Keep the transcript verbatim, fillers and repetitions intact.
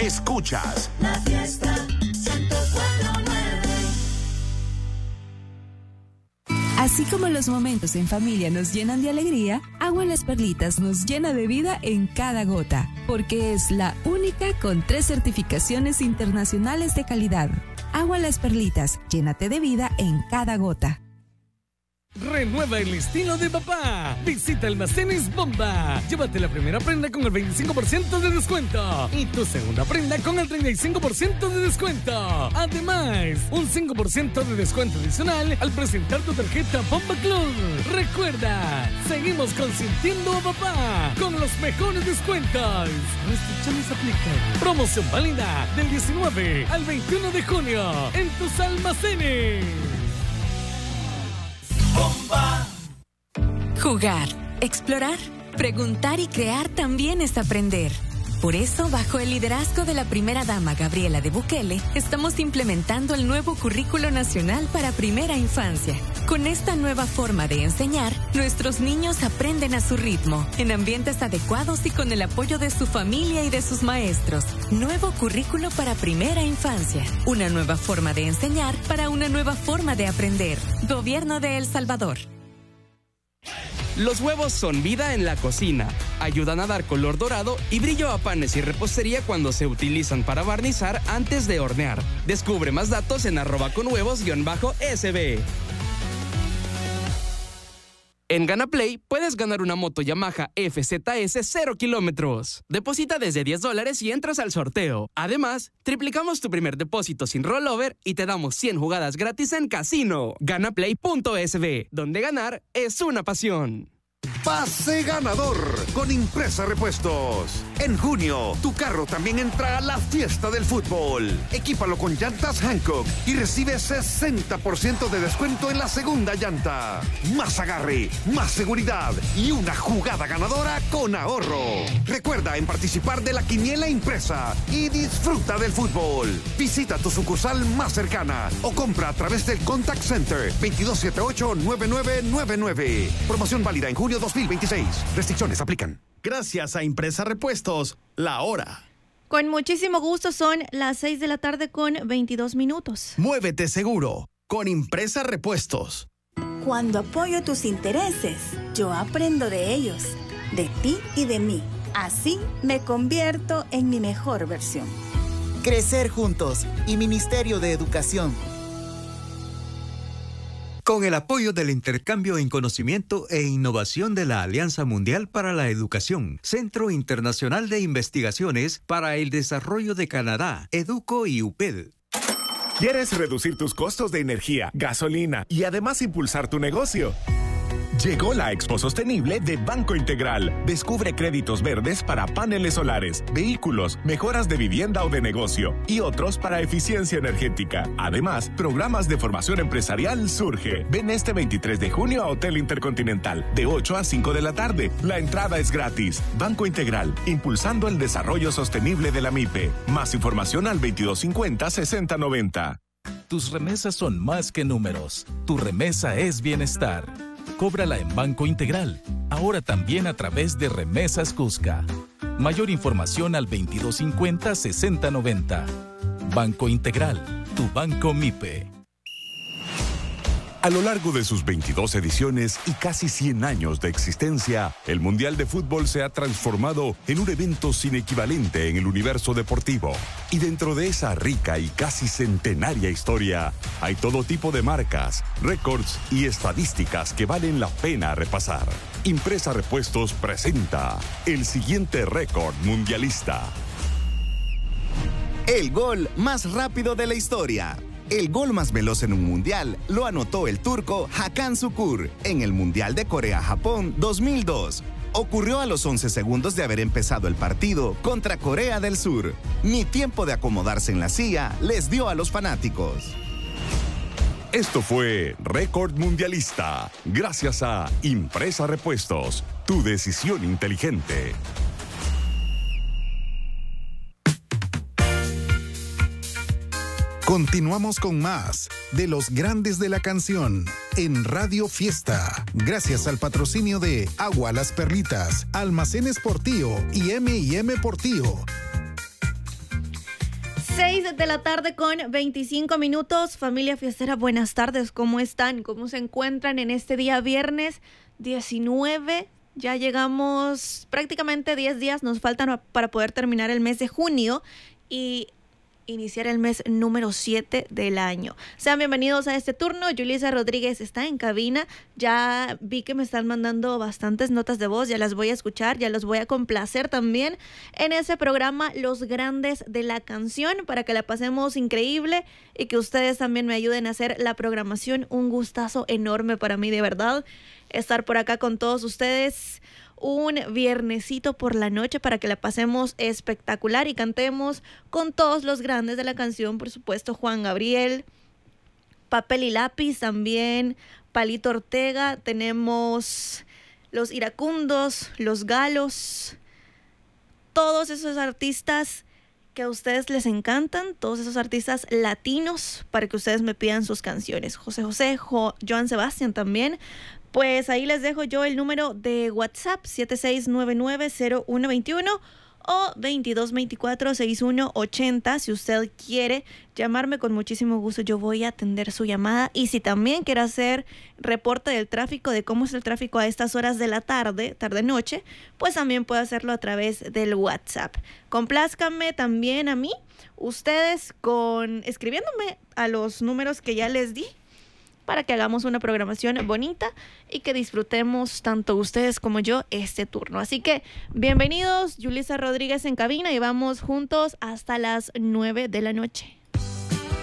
Escuchas La Fiesta ciento cuatro punto nueve. Así como los momentos en familia nos llenan de alegría, Agua Las Perlitas nos llena de vida en cada gota, porque es la única con tres certificaciones internacionales de calidad. Agua Las Perlitas, llénate de vida en cada gota. Renueva el estilo de papá. Visita Almacenes Bomba. Llévate la primera prenda con el veinticinco por ciento de descuento y tu segunda prenda con el treinta y cinco por ciento de descuento. Además, un cinco por ciento de descuento adicional al presentar tu tarjeta Bomba Club. Recuerda, seguimos consintiendo a papá con los mejores descuentos. Restricciones aplican. Promoción válida del diecinueve al veintiuno de junio en tus almacenes. Bomba. Jugar, explorar, preguntar y crear también es aprender. Por eso, bajo el liderazgo de la primera dama Gabriela de Bukele, estamos implementando el nuevo currículo nacional para primera infancia. Con esta nueva forma de enseñar, nuestros niños aprenden a su ritmo, en ambientes adecuados y con el apoyo de su familia y de sus maestros. Nuevo currículo para primera infancia. Una nueva forma de enseñar para una nueva forma de aprender. Gobierno de El Salvador. Los huevos son vida en la cocina. Ayudan a dar color dorado y brillo a panes y repostería cuando se utilizan para barnizar antes de hornear. Descubre más datos en arroba con huevos guión bajo S B. En GanaPlay puedes ganar una moto Yamaha F Z S cero kilómetros. Deposita desde diez dólares y entras al sorteo. Además, triplicamos tu primer depósito sin rollover y te damos cien jugadas gratis en casino. Ganaplay punto S B, donde ganar es una pasión. Pase ganador con Impresa Repuestos. En junio, tu carro también entra a la fiesta del fútbol. Equípalo con llantas Hankook y recibe sesenta por ciento de descuento en la segunda llanta. Más agarre, más seguridad y una jugada ganadora con ahorro. Recuerda en participar de la quiniela impresa y disfruta del fútbol. Visita tu sucursal más cercana o compra a través del Contact Center veintidós setenta y ocho, noventa y nueve noventa y nueve. Promoción válida en junio dos mil veintiséis. Restricciones aplican. Gracias a Impresa Repuestos, la hora. Con muchísimo gusto, son las seis de la tarde con veintidós minutos. Muévete seguro con Impresa Repuestos. Cuando apoyo tus intereses, yo aprendo de ellos, de ti y de mí. Así me convierto en mi mejor versión. Crecer juntos y Ministerio de Educación. Con el apoyo del intercambio en conocimiento e innovación de la Alianza Mundial para la Educación, Centro Internacional de Investigaciones para el Desarrollo de Canadá, Educo y U P E D. ¿Quieres reducir tus costos de energía, gasolina y además impulsar tu negocio? Llegó la Expo Sostenible de Banco Integral. Descubre créditos verdes para paneles solares, vehículos, mejoras de vivienda o de negocio y otros para eficiencia energética. Además, programas de formación empresarial Surge. Ven este veintitrés de junio a Hotel Intercontinental de ocho a cinco de la tarde. La entrada es gratis. Banco Integral, impulsando el desarrollo sostenible de la M I P E. Más información al veintidós cincuenta, sesenta noventa. Tus remesas son más que números. Tu remesa es bienestar. Cóbrala en Banco Integral, ahora también a través de Remesas Cusca. Mayor información al veintidós cincuenta, sesenta noventa. Banco Integral, tu banco M I P E. A lo largo de sus veintidós ediciones y casi cien años de existencia, el Mundial de Fútbol se ha transformado en un evento sin equivalente en el universo deportivo. Y dentro de esa rica y casi centenaria historia, hay todo tipo de marcas, récords y estadísticas que valen la pena repasar. Impresa Repuestos presenta el siguiente récord mundialista. El gol más rápido de la historia. El gol más veloz en un mundial lo anotó el turco Hakan Şükür en el Mundial de Corea-Japón dos mil dos. Ocurrió a los once segundos de haber empezado el partido contra Corea del Sur. Ni tiempo de acomodarse en la silla les dio a los fanáticos. Esto fue Récord Mundialista, gracias a Impresa Repuestos, tu decisión inteligente. Continuamos con más de los grandes de la canción en Radio Fiesta, gracias al patrocinio de Agua Las Perlitas, Almacenes Portillo y eme y eme Portillo. seis de la tarde con veinticinco minutos. Familia fiestera, buenas tardes. ¿Cómo están? ¿Cómo se encuentran en este día viernes diecinueve? Ya llegamos prácticamente diez días. Nos faltan para poder terminar el mes de junio y iniciar el mes número siete del año. Sean bienvenidos a este turno. Yulisa Rodríguez está en cabina. Ya vi que me están mandando bastantes notas de voz. Ya las voy a escuchar, ya los voy a complacer también en ese programa Los Grandes de la Canción, para que la pasemos increíble y que ustedes también me ayuden a hacer la programación. Un gustazo enorme para mí, de verdad, estar por acá con todos ustedes un viernesito por la noche para que la pasemos espectacular y cantemos con todos los grandes de la canción, por supuesto, Juan Gabriel, Papel y Lápiz también, Palito Ortega, tenemos los Iracundos, los Galos, todos esos artistas que a ustedes les encantan, todos esos artistas latinos, para que ustedes me pidan sus canciones. José José, jo, Joan Sebastián también. Pues ahí les dejo yo el número de WhatsApp, siete seis nueve nueve cero uno dos uno o veintidós veinticuatro sesenta y uno ochenta. Si usted quiere llamarme, con muchísimo gusto yo voy a atender su llamada. Y si también quiere hacer reporte del tráfico, de cómo es el tráfico a estas horas de la tarde, tarde-noche, pues también puede hacerlo a través del WhatsApp. Complázcanme también a mí, ustedes, con escribiéndome a los números que ya les di, para que hagamos una programación bonita y que disfrutemos tanto ustedes como yo este turno. Así que bienvenidos, Yulisa Rodríguez en cabina, y vamos juntos hasta las nueve de la noche.